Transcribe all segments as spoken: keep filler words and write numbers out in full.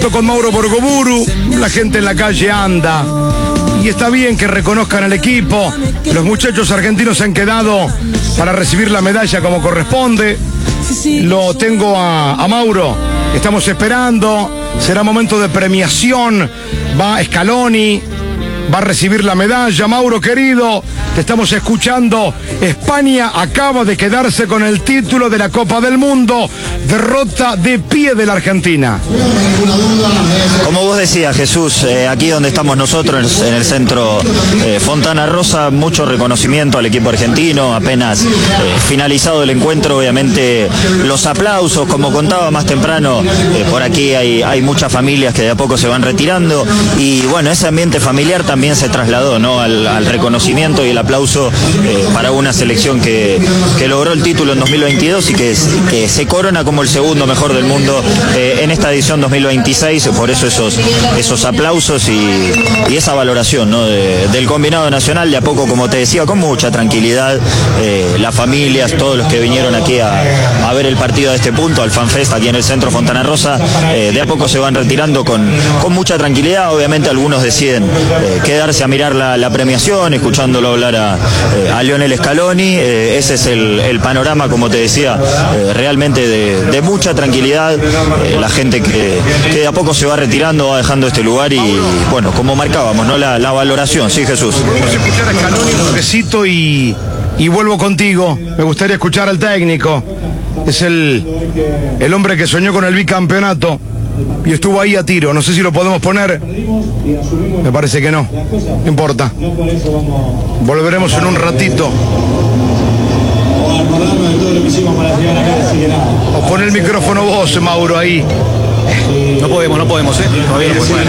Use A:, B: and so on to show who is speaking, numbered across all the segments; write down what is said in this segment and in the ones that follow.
A: Con Mauro Borgoburu, la gente en la calle anda y está bien que reconozcan al equipo. Los muchachos argentinos se han quedado para recibir la medalla como corresponde. Lo tengo a, a Mauro, estamos esperando, será momento de premiación, va Scaloni, va a recibir la medalla. Mauro querido, te estamos escuchando. España acaba de quedarse con el título de la Copa del Mundo, derrota de pie de la Argentina.
B: Como vos decías, Jesús, eh, aquí donde estamos nosotros, en el centro eh, Fontana Rosa, mucho reconocimiento al equipo argentino, apenas eh, finalizado el encuentro, obviamente los aplausos, como contaba más temprano, eh, por aquí hay, hay muchas familias que de a poco se van retirando y bueno, ese ambiente familiar también se trasladó, ¿no?, al, al reconocimiento y el aplauso eh, para una selección que, que logró el título en dos mil veintidós y que, que se corona como el segundo mejor del mundo eh, en esta edición dos mil veintiséis, por eso esos, esos aplausos y, y esa valoración, ¿no?, de, del combinado nacional, de a poco, como te decía, con mucha tranquilidad, eh, las familias, todos los que vinieron aquí a, a ver el partido a este punto, al FanFest aquí en el centro Fontana Rosa, eh, de a poco se van retirando con, con mucha tranquilidad. Obviamente algunos deciden eh, quedarse a mirar la, la premiación, escuchándolo hablar a, eh, a Lionel Scaloni. Eh, ese es el, el panorama, como te decía, eh, realmente de, de mucha tranquilidad. Eh, la gente que, que de a poco se va retirando, va dejando este lugar y, bueno, como marcábamos, ¿no?, la, la valoración. Sí, Jesús.
A: Vamos a escuchar a Scaloni un toquecito y, y vuelvo contigo. Me gustaría escuchar al técnico. Es el, el hombre que soñó con el bicampeonato y estuvo ahí a tiro. No sé si lo podemos poner. Me parece que no. No importa. Volveremos en un ratito. O pon el micrófono vos, Mauro, ahí.
C: No podemos, no podemos, ¿eh? Todavía no podemos.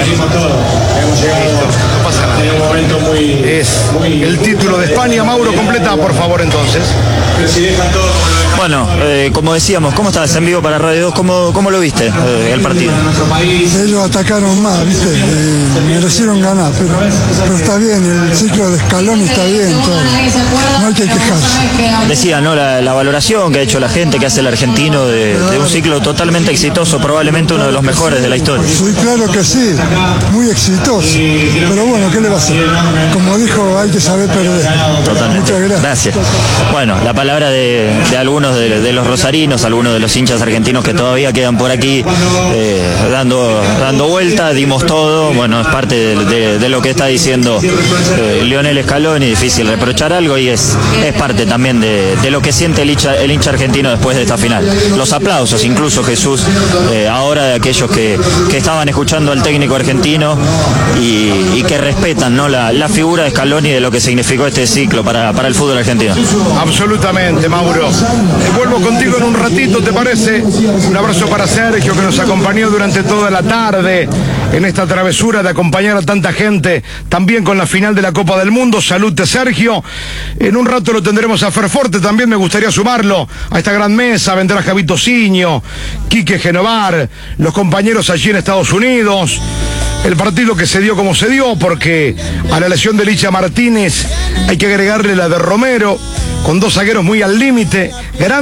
A: No pasa nada. Es el título de España. Mauro, completa, por favor, entonces.
B: Bueno, eh, como decíamos, ¿cómo estás en vivo para Radio dos? ¿Cómo, cómo lo viste eh, el partido?
D: Ellos atacaron más, ¿viste? Eh, merecieron ganar, pero, pero está bien, el ciclo de Scaloni está bien, todo. No hay que quejarse.
B: Decía, ¿no?, la, la valoración que ha hecho la gente, que hace el argentino de, de un ciclo totalmente exitoso, probablemente uno de los mejores de la historia.
D: Sí, claro que sí, muy exitoso. Pero bueno, ¿qué le va a hacer? Como dijo, hay que saber perder.
B: Totalmente.
D: Muchas gracias.
B: Gracias. Bueno, la palabra de, de algunos de, de los rosarinos, algunos de los hinchas argentinos que todavía quedan por aquí eh, dando, dando vuelta, dimos todo. Bueno, es parte de, de, de lo que está diciendo eh, Lionel Scaloni. Difícil reprochar algo y es, es parte también de, de lo que siente el hincha, el hincha argentino después de esta final. Los aplausos, incluso, Jesús, eh, ahora de aquellos que, que estaban escuchando al técnico argentino y, y que respetan, ¿no?, la, la figura de Scaloni, de lo que significó este ciclo para, para el fútbol argentino.
A: Absolutamente, Mauro. Eh, vuelvo contigo en un ratito, ¿te parece? Un abrazo para Sergio, que nos acompañó durante toda la tarde en esta travesura de acompañar a tanta gente, también con la final de la Copa del Mundo. Salute, Sergio. En un rato lo tendremos a Ferforte, también me gustaría sumarlo a esta gran mesa. Vendrá Javito Siño, Quique Genovar, los compañeros allí en Estados Unidos. El partido que se dio como se dio, porque a la lesión de Licha Martínez hay que agregarle la de Romero, con dos zagueros muy al límite.